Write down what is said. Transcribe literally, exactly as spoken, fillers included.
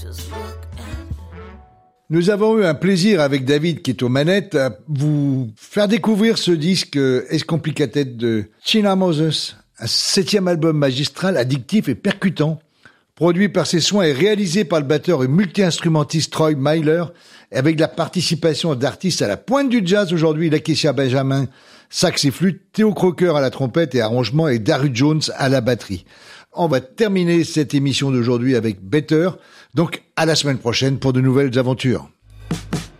Nous avons eu un plaisir avec David, qui est aux manettes, à vous faire découvrir ce disque Es Complicated de China Moses, un septième album magistral, addictif et percutant, produit par ses soins et réalisé par le batteur et multi-instrumentiste Troy Myler, avec la participation d'artistes à la pointe du jazz aujourd'hui, Lakecia Benjamin, sax et flûte, Theo Croker à la trompette et arrangement et Daru Jones à la batterie. On va terminer cette émission d'aujourd'hui avec Better, donc à la semaine prochaine pour de nouvelles aventures.